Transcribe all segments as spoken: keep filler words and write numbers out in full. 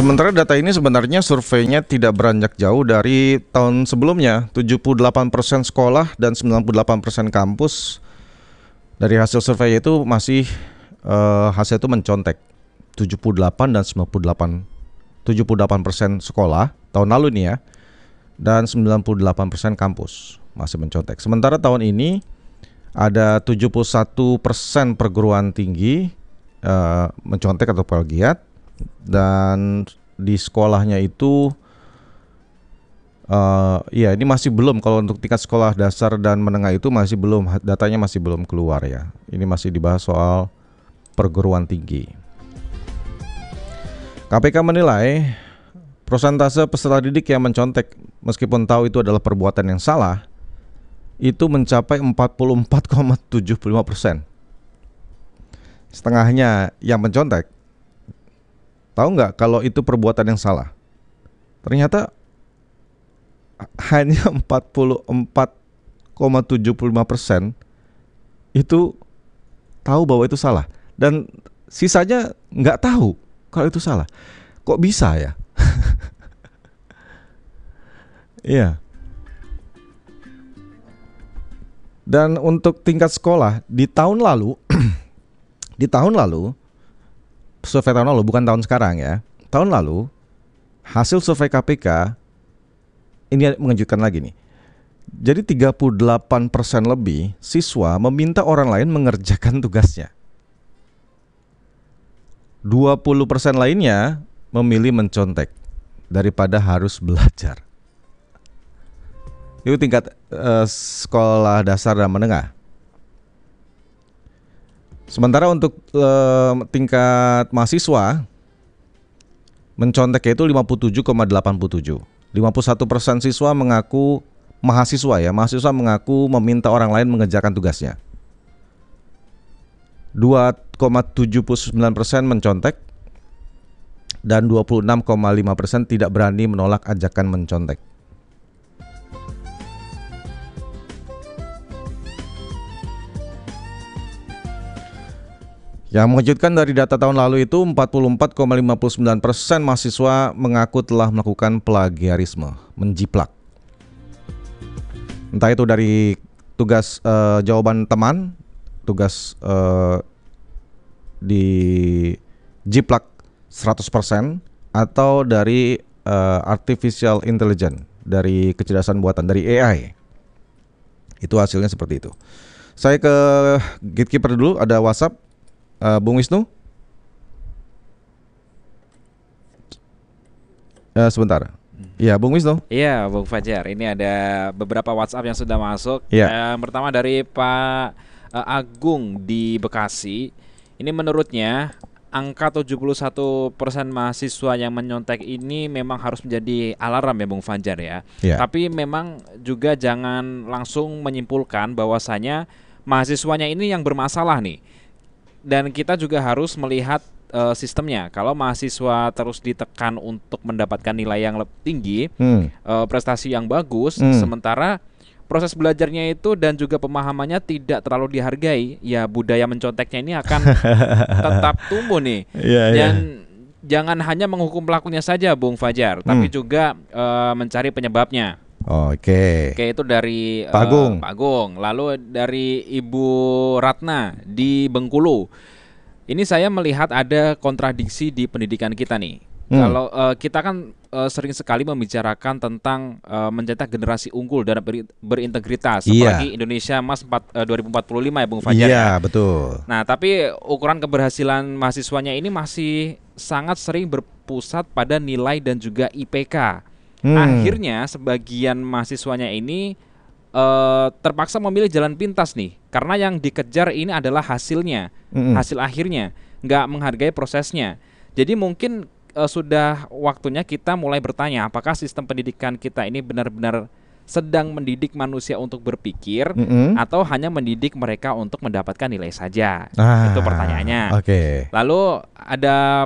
Sementara data ini sebenarnya surveinya tidak beranjak jauh dari tahun sebelumnya. tujuh puluh delapan persen sekolah dan sembilan puluh delapan persen kampus dari hasil survei itu masih uh, hasil itu mencontek. tujuh puluh delapan dan sembilan puluh delapan tujuh puluh delapan persen sekolah tahun lalu nih ya, dan sembilan puluh delapan persen kampus masih mencontek. Sementara tahun ini ada tujuh puluh satu persen perguruan tinggi uh, mencontek atau plagiat, dan di sekolahnya itu uh, ya ini masih belum, kalau untuk tingkat sekolah dasar dan menengah itu masih belum, datanya masih belum keluar ya. Ini masih dibahas soal perguruan tinggi. K P K menilai persentase peserta didik yang mencontek meskipun tahu itu adalah perbuatan yang salah itu mencapai empat puluh empat koma tujuh lima persen. Setengahnya yang mencontek. Tahu nggak kalau itu perbuatan yang salah? Ternyata hanya empat puluh empat koma tujuh lima persen itu tahu bahwa itu salah, dan sisanya nggak tahu kalau itu salah. Kok bisa ya? Iya. Dan untuk tingkat sekolah di tahun lalu, di tahun lalu, survei tahun lalu, bukan tahun sekarang ya. Tahun lalu, hasil survei K P K ini mengejutkan lagi nih. Jadi tiga puluh delapan persen lebih siswa meminta orang lain mengerjakan tugasnya. dua puluh persen lainnya memilih mencontek daripada harus belajar. Itu tingkat uh, sekolah dasar dan menengah. Sementara untuk uh, tingkat mahasiswa, mencontek itu lima puluh tujuh koma delapan tujuh. lima puluh satu persen siswa mengaku, mahasiswa ya, mahasiswa mengaku meminta orang lain mengerjakan tugasnya. dua koma tujuh sembilan persen mencontek dan dua puluh enam koma lima persen tidak berani menolak ajakan mencontek. Yang mengejutkan dari data tahun lalu itu empat puluh empat koma lima sembilan persen mahasiswa mengaku telah melakukan plagiarisme, menjiplak. Entah itu dari tugas uh, jawaban teman, tugas uh, di jiplak seratus persen, atau dari uh, artificial intelligence, dari kecerdasan buatan, dari A I. Itu hasilnya seperti itu. Saya ke Gatekeeper dulu, ada WhatsApp. Uh, Bung Wisnu, uh, sebentar. Iya, Bung Wisnu. Iya, Bung Fajar. Ini ada beberapa WhatsApp yang sudah masuk. Ya. Yang pertama dari Pak uh, Agung di Bekasi. Ini menurutnya angka tujuh puluh satu persen mahasiswa yang menyontek ini memang harus menjadi alarm ya, Bung Fajar ya. Ya. Tapi memang juga jangan langsung menyimpulkan bahwasanya mahasiswanya ini yang bermasalah nih. Dan kita juga harus melihat uh, sistemnya. Kalau mahasiswa terus ditekan untuk mendapatkan nilai yang lebih tinggi, hmm. uh, prestasi yang bagus, hmm. sementara proses belajarnya itu dan juga pemahamannya tidak terlalu dihargai, ya budaya menconteknya ini akan tetap tumbuh nih. Yeah, Dan yeah. jangan hanya menghukum pelakunya saja, Bung Fajar, hmm. tapi juga uh, mencari penyebabnya. Oke. Oke, itu dari Pak Agung. Uh, Pak Agung. Lalu dari Ibu Ratna di Bengkulu. Ini saya melihat ada kontradiksi di pendidikan kita nih. Hmm. Kalau uh, kita kan uh, sering sekali membicarakan tentang uh, mencetak generasi unggul dan ber- berintegritas, iya. apalagi Indonesia Emas uh, dua ribu empat puluh lima ya, Bung Fajar. Iya, ya? betul. Nah, tapi ukuran keberhasilan mahasiswanya ini masih sangat sering berpusat pada nilai dan juga I P K. Hmm. Akhirnya sebagian mahasiswanya ini uh, terpaksa memilih jalan pintas nih, karena yang dikejar ini adalah hasilnya, hmm. hasil akhirnya, nggak menghargai prosesnya. Jadi mungkin uh, sudah waktunya kita mulai bertanya, apakah sistem pendidikan kita ini benar-benar sedang mendidik manusia untuk berpikir, hmm. atau hanya mendidik mereka untuk mendapatkan nilai saja? Ah, itu pertanyaannya. Oke. Okay. Lalu ada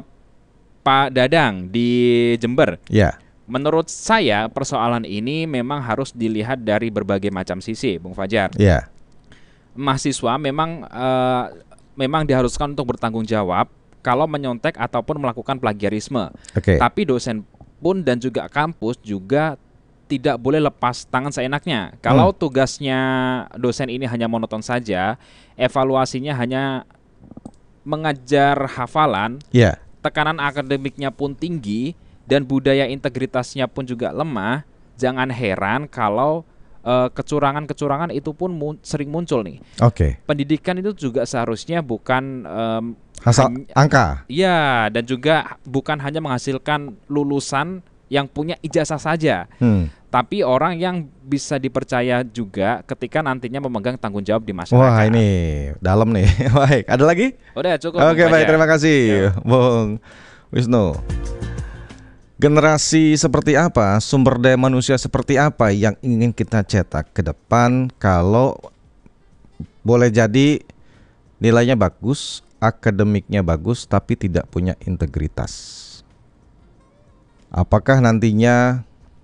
Pak Dadang di Jember. Ya. Yeah. Menurut saya persoalan ini memang harus dilihat dari berbagai macam sisi, Bung Fajar. Iya. Yeah. Mahasiswa memang uh, memang diharuskan untuk bertanggung jawab kalau menyontek ataupun melakukan plagiarisme. Oke. Tapi dosen pun dan juga kampus juga tidak boleh lepas tangan seenaknya. Kalau Hmm. tugasnya dosen ini hanya monoton saja, evaluasinya hanya mengajar hafalan, Ya. tekanan akademiknya pun tinggi, dan budaya integritasnya pun juga lemah, jangan heran kalau eh, kecurangan-kecurangan itu pun mun- sering muncul nih. Oke. Pendidikan itu juga seharusnya bukan em, Asal hany- angka. ya, dan juga bukan hanya menghasilkan lulusan yang punya ijazah saja, Hmm. tapi orang yang bisa dipercaya juga ketika nantinya memegang tanggung jawab di masyarakat. Wah, ini dalam nih. Baik, ada lagi? Udah cukup. Oke, Bung baik, Fajar. terima kasih, Bung Wisnu. Generasi seperti apa, sumber daya manusia seperti apa yang ingin kita cetak ke depan kalau boleh jadi nilainya bagus, akademiknya bagus, tapi tidak punya integritas? Apakah nantinya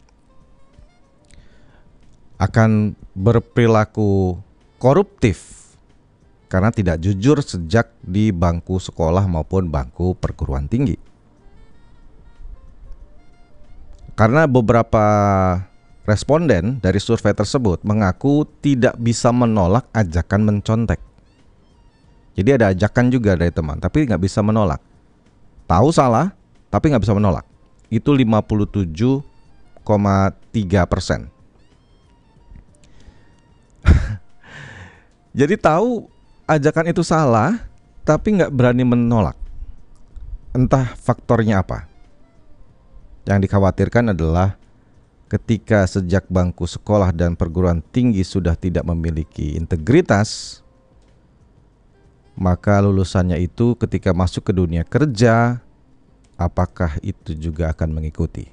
akan berperilaku koruptif karena tidak jujur sejak di bangku sekolah maupun bangku perguruan tinggi? Karena beberapa responden dari survei tersebut mengaku tidak bisa menolak ajakan mencontek. Jadi ada ajakan juga dari teman, tapi nggak bisa menolak. Tahu salah, tapi nggak bisa menolak. Itu lima puluh tujuh koma tiga persen. Jadi tahu ajakan itu salah, tapi nggak berani menolak. Entah faktornya apa. Yang dikhawatirkan adalah ketika sejak bangku sekolah dan perguruan tinggi sudah tidak memiliki integritas, maka lulusannya itu ketika masuk ke dunia kerja, apakah itu juga akan mengikuti?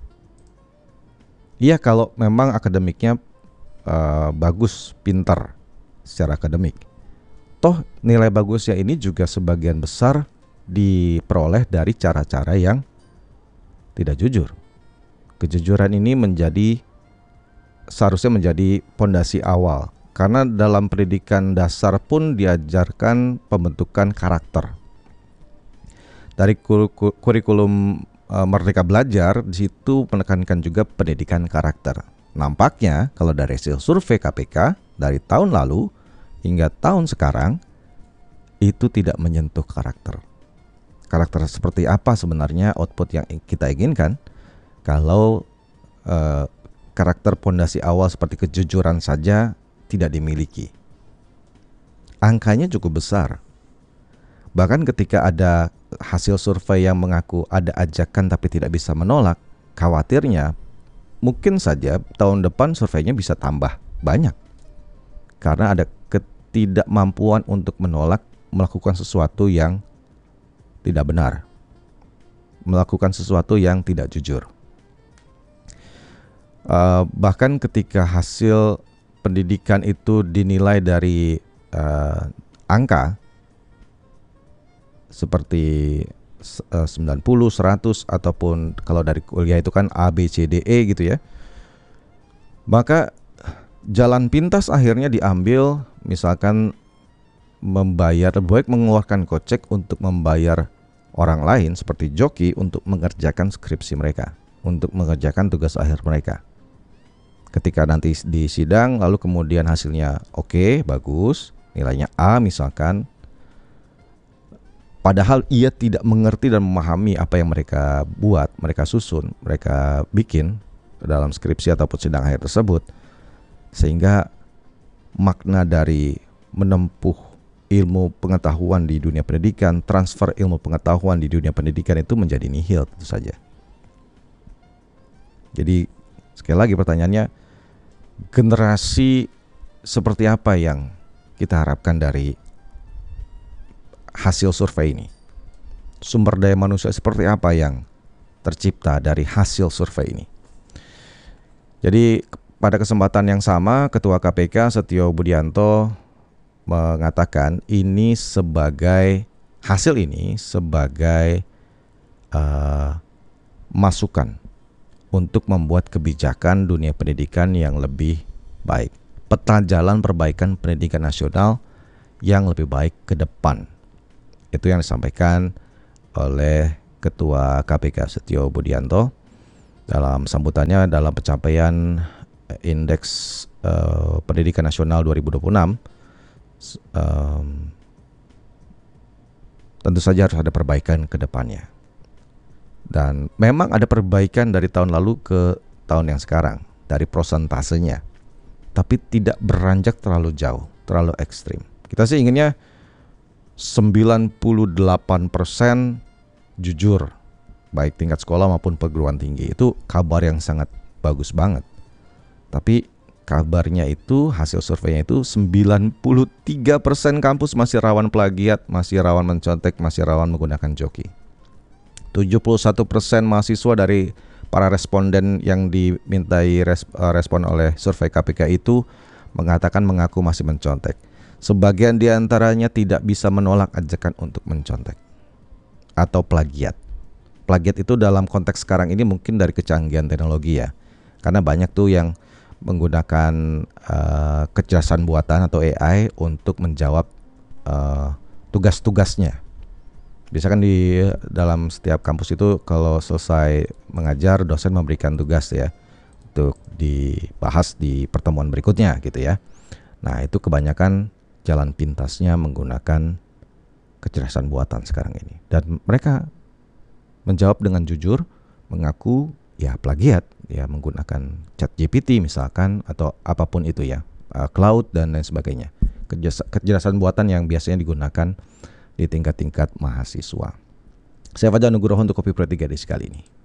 Iya, kalau memang akademiknya uh, bagus, pintar secara akademik. Toh nilai bagusnya ini juga sebagian besar diperoleh dari cara-cara yang tidak jujur. Kejujuran ini menjadi seharusnya menjadi pondasi awal, karena dalam pendidikan dasar pun diajarkan pembentukan karakter. Dari kurikulum uh, Merdeka Belajar, di situ menekankan juga pendidikan karakter. Nampaknya kalau dari hasil survei K P K dari tahun lalu hingga tahun sekarang itu tidak menyentuh karakter. Karakter seperti apa sebenarnya output yang kita inginkan kalau uh, karakter pondasi awal seperti kejujuran saja tidak dimiliki. Angkanya cukup besar. Bahkan ketika ada hasil survei yang mengaku ada ajakan tapi tidak bisa menolak, khawatirnya mungkin saja tahun depan surveinya bisa tambah banyak. Karena ada ketidakmampuan untuk menolak melakukan sesuatu yang tidak benar, melakukan sesuatu yang tidak jujur. Uh, bahkan ketika hasil pendidikan itu dinilai dari uh, angka seperti uh, sembilan puluh, seratus ataupun kalau dari kuliah itu kan A, B, C, D, E gitu ya. Maka jalan pintas akhirnya diambil, misalkan membayar, baik mengeluarkan kocek untuk membayar orang lain seperti joki untuk mengerjakan skripsi mereka, untuk mengerjakan tugas akhir mereka. Ketika nanti di sidang lalu kemudian hasilnya oke, okay, bagus, nilainya A misalkan, padahal ia tidak mengerti dan memahami apa yang mereka buat, mereka susun, mereka bikin dalam skripsi ataupun sidang akhir tersebut, sehingga makna dari menempuh ilmu pengetahuan di dunia pendidikan, transfer ilmu pengetahuan di dunia pendidikan itu menjadi nihil tentu saja. Jadi sekali lagi pertanyaannya, generasi seperti apa yang kita harapkan dari hasil survei ini? Sumber daya manusia seperti apa yang tercipta dari hasil survei ini? Jadi pada kesempatan yang sama, Ketua K P K Setio Budianto mengatakan ini sebagai hasil ini sebagai uh, masukan untuk membuat kebijakan dunia pendidikan yang lebih baik, peta jalan perbaikan pendidikan nasional yang lebih baik ke depan. Itu yang disampaikan oleh Ketua K P K Setio Budianto dalam sambutannya dalam pencapaian Indeks uh, Pendidikan Nasional dua ribu dua puluh enam. Um, tentu saja harus ada perbaikan ke depannya. Dan memang ada perbaikan dari tahun lalu ke tahun yang sekarang, dari prosentasenya. Tapi tidak beranjak terlalu jauh, terlalu ekstrim. Kita sih inginnya sembilan puluh delapan persen jujur, baik tingkat sekolah maupun perguruan tinggi. Itu kabar yang sangat bagus banget. Tapi kabarnya itu, hasil surveinya itu sembilan puluh tiga persen kampus masih rawan plagiat, masih rawan mencontek, masih rawan menggunakan joki. tujuh puluh satu persen mahasiswa dari para responden yang dimintai respon oleh survei K P K itu mengatakan mengaku masih mencontek. Sebagian di antaranya tidak bisa menolak ajakan untuk mencontek atau plagiat. Plagiat itu dalam konteks sekarang ini mungkin dari kecanggihan teknologi ya. Karena banyak tuh yang menggunakan uh, kecerdasan buatan atau A I untuk menjawab uh, tugas-tugasnya. Biasanya kan di dalam setiap kampus itu kalau selesai mengajar, dosen memberikan tugas ya untuk dibahas di pertemuan berikutnya gitu ya. Nah itu kebanyakan jalan pintasnya menggunakan kecerdasan buatan sekarang ini. Dan mereka menjawab dengan jujur, mengaku ya plagiat, ya menggunakan ChatGPT misalkan atau apapun itu ya, uh, cloud dan lain sebagainya. Kecerdasan buatan yang biasanya digunakan di tingkat-tingkat mahasiswa. Saya Fajar Nugroho untuk Kopi Pro tiga edisi kali ini.